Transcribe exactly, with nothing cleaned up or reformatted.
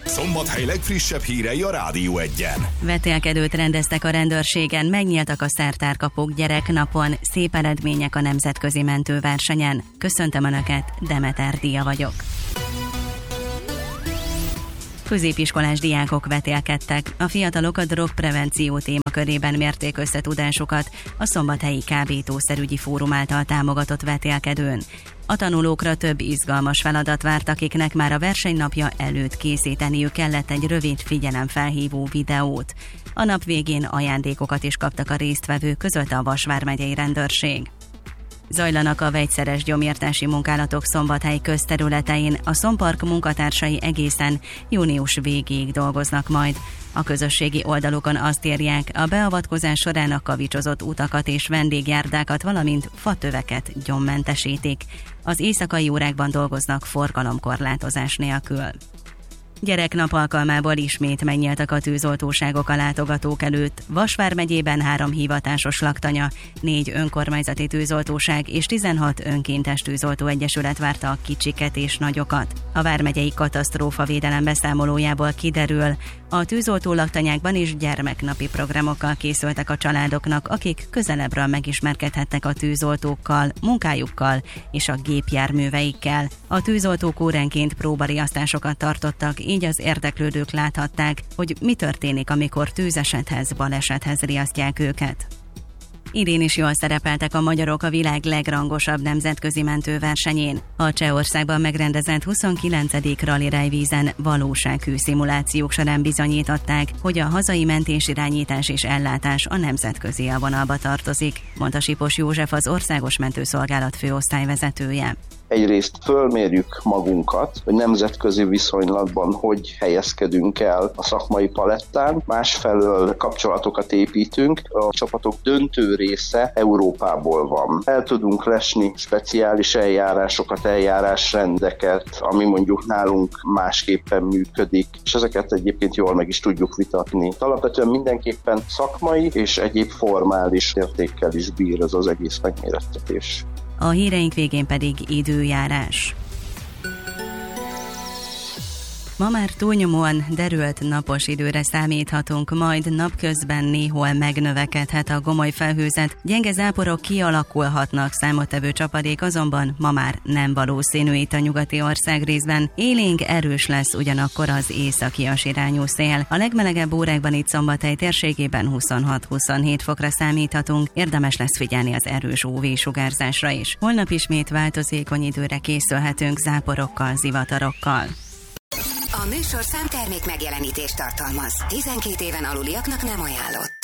Szombathely legfrissebb hírei a Rádió Egyen. Vetélkedőt rendeztek a rendőrségen, megnyíltak a szertárkapuk gyereknapon, szép eredmények a nemzetközi mentőversenyen. Köszöntöm Önöket, Demeter Díja vagyok. Középiskolás diákok vetélkedtek. A fiatalok a drogprevenció témakörében mérték összetudásukat a Szombathelyi Kábítószerügyi Fórum által támogatott vetélkedőn. A tanulókra több izgalmas feladat várt, akiknek már a versenynapja előtt készíteniük kellett egy rövid figyelemfelhívó videót. A nap végén ajándékokat is kaptak a résztvevők, közölte a Vas vármegyei rendőrség. Zajlanak a vegyszeres gyomírtási munkálatok Szombathely közterületein, a Szompark munkatársai egészen június végéig dolgoznak majd. A közösségi oldalukon azt írják, a beavatkozás során a kavicsozott utakat és vendégjárdákat, valamint fatöveket gyommentesítik. Az éjszakai órákban dolgoznak forgalomkorlátozás nélkül. Gyereknap alkalmából ismét megnyíltak a tűzoltóságok a látogatók előtt. Vas vármegyében három hivatásos laktanya, négy önkormányzati tűzoltóság és tizenhat önkéntes tűzoltóegyesület várta a kicsiket és nagyokat. A vármegyei katasztrófavédelem beszámolójából kiderül, a tűzoltó laktanyákban is gyermeknapi programokkal készültek a családoknak, akik közelebbről megismerkedhettek a tűzoltókkal, munkájukkal és a gépjárműveikkel. A tűzoltók óránként próbariasztásokat tartottak, így az érdeklődők láthatták, hogy mi történik, amikor tűzesethez, balesethez riasztják őket. Idén is jól szerepeltek a magyarok a világ legrangosabb nemzetközi mentőversenyén. A Csehországban megrendezett huszonkilencedik Rally Rajvízen valósághű szimulációk során bizonyították, hogy a hazai mentésirányítás és ellátás a nemzetközi élvonalba tartozik, mondta Sipos József, az Országos Mentőszolgálat főosztályvezetője. Egyrészt fölmérjük magunkat, hogy nemzetközi viszonylatban hogy helyezkedünk el a szakmai palettán, másfelől kapcsolatokat építünk. A csapatok döntő része Európából van. El tudunk lesni speciális eljárásokat, eljárásrendeket, ami mondjuk nálunk másképpen működik, és ezeket egyébként jól meg is tudjuk vitatni. Alapvetően mindenképpen szakmai és egyéb formális értékkel is bír ez az egész megmérettetés. A híreink végén pedig időjárás. Ma már túlnyomóan derült napos időre számíthatunk, majd napközben néhol megnövekedhet a gomoly felhőzet, gyenge záporok kialakulhatnak, számottevő csapadék azonban ma már nem valószínű itt a nyugati országrészben. Élénk erős lesz ugyanakkor az északias irányú szél. A legmelegebb órákban itt Szombathely térségében huszonhat-huszonhét fokra számíthatunk, érdemes lesz figyelni az erős ú vé-sugárzásra is. Holnap ismét változékony időre készülhetünk záporokkal, zivatarokkal. A műsor számtermék megjelenítést tartalmaz. tizenkét éven aluliaknak nem ajánlott.